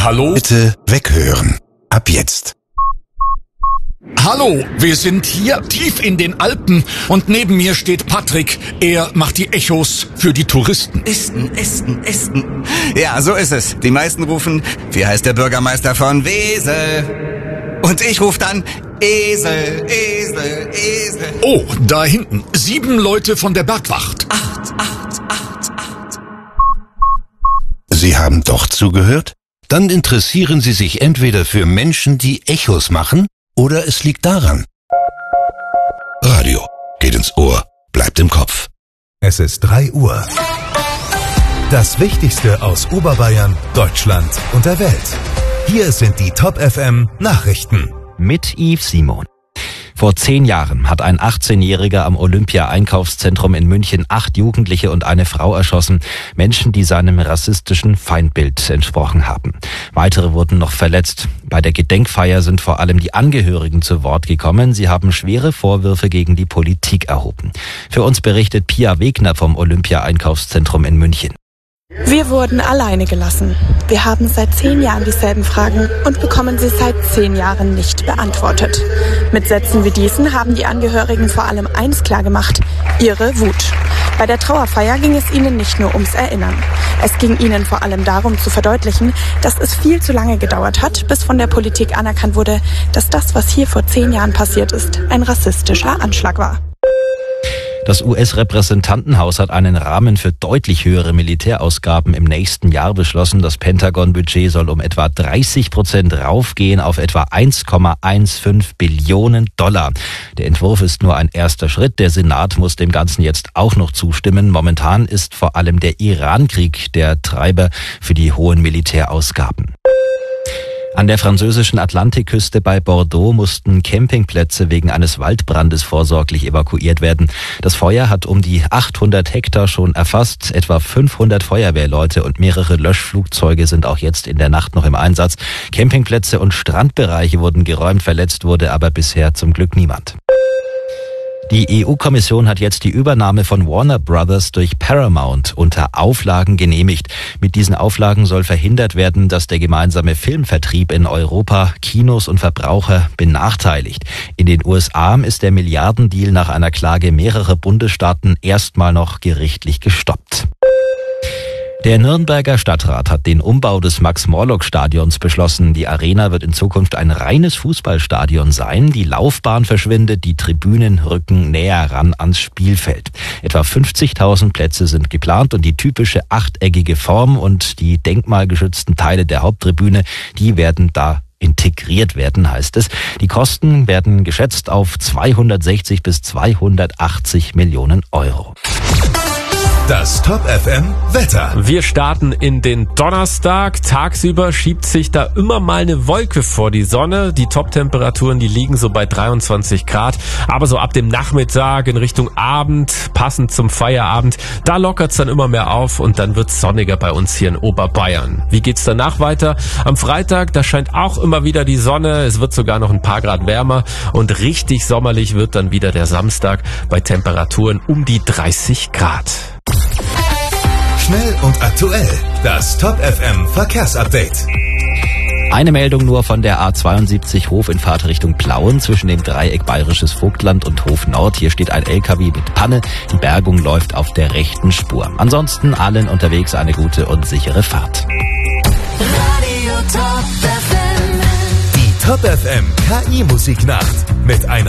Hallo? Bitte weghören. Ab jetzt. Hallo, wir sind hier tief in den Alpen und neben mir steht Patrick. Er macht die Echos für die Touristen. Esten. Ja, so ist es. Die meisten rufen, wie heißt der Bürgermeister von Wesel? Und ich rufe dann, Esel. Oh, da hinten, 7 Leute von der Bergwacht. 8. Sie haben doch zugehört? Dann interessieren Sie sich entweder für Menschen, die Echos machen, oder es liegt daran. Radio geht ins Ohr, bleibt im Kopf. Es ist 3 Uhr. Das Wichtigste aus Oberbayern, Deutschland und der Welt. Hier sind die Top FM Nachrichten. Mit Yves Simon. Vor 10 Jahren hat ein 18-Jähriger am Olympia-Einkaufszentrum in München 8 Jugendliche und eine Frau erschossen. Menschen, die seinem rassistischen Feindbild entsprochen haben. Weitere wurden noch verletzt. Bei der Gedenkfeier sind vor allem die Angehörigen zu Wort gekommen. Sie haben schwere Vorwürfe gegen die Politik erhoben. Für uns berichtet Pia Wegner vom Olympia-Einkaufszentrum in München. Wir wurden alleine gelassen. Wir haben seit 10 Jahren dieselben Fragen und bekommen sie seit 10 Jahren nicht beantwortet. Mit Sätzen wie diesen haben die Angehörigen vor allem eins klargemacht: ihre Wut. Bei der Trauerfeier ging es ihnen nicht nur ums Erinnern. Es ging ihnen vor allem darum zu verdeutlichen, dass es viel zu lange gedauert hat, bis von der Politik anerkannt wurde, dass das, was hier vor 10 Jahren passiert ist, ein rassistischer Anschlag war. Das US-Repräsentantenhaus hat einen Rahmen für deutlich höhere Militärausgaben im nächsten Jahr beschlossen. Das Pentagon-Budget soll um etwa 30% raufgehen auf etwa 1,15 Billionen $. Der Entwurf ist nur ein erster Schritt. Der Senat muss dem Ganzen jetzt auch noch zustimmen. Momentan ist vor allem der Iran-Krieg der Treiber für die hohen Militärausgaben. An der französischen Atlantikküste bei Bordeaux mussten Campingplätze wegen eines Waldbrandes vorsorglich evakuiert werden. Das Feuer hat um die 800 Hektar schon erfasst. Etwa 500 Feuerwehrleute und mehrere Löschflugzeuge sind auch jetzt in der Nacht noch im Einsatz. Campingplätze und Strandbereiche wurden geräumt, verletzt wurde aber bisher zum Glück niemand. Die EU-Kommission hat jetzt die Übernahme von Warner Brothers durch Paramount unter Auflagen genehmigt. Mit diesen Auflagen soll verhindert werden, dass der gemeinsame Filmvertrieb in Europa Kinos und Verbraucher benachteiligt. In den USA ist der Milliardendeal nach einer Klage mehrerer Bundesstaaten erstmal noch gerichtlich gestoppt. Der Nürnberger Stadtrat hat den Umbau des Max-Morlock-Stadions beschlossen. Die Arena wird in Zukunft ein reines Fußballstadion sein. Die Laufbahn verschwindet, die Tribünen rücken näher ran ans Spielfeld. Etwa 50.000 Plätze sind geplant und die typische achteckige Form und die denkmalgeschützten Teile der Haupttribüne, die werden da integriert werden, heißt es. Die Kosten werden geschätzt auf 260 bis 280 Millionen €. Das Top FM Wetter. Wir starten in den Donnerstag. Tagsüber schiebt sich da immer mal eine Wolke vor die Sonne. Die Top-Temperaturen, die liegen so bei 23 Grad. Aber so ab dem Nachmittag in Richtung Abend, passend zum Feierabend, da lockert's dann immer mehr auf und dann wird's sonniger bei uns hier in Oberbayern. Wie geht's danach weiter? Am Freitag, da scheint auch immer wieder die Sonne. Es wird sogar noch ein paar Grad wärmer und richtig sommerlich wird dann wieder der Samstag bei Temperaturen um die 30 Grad. Schnell und aktuell. Das Top FM Verkehrsupdate. Eine Meldung nur von der A72 Hof in Fahrt Richtung Plauen zwischen dem Dreieck Bayerisches Vogtland und Hof Nord. Hier steht ein LKW mit Panne. Die Bergung läuft auf der rechten Spur. Ansonsten allen unterwegs eine gute und sichere Fahrt. Die Top FM KI Musiknacht mit einer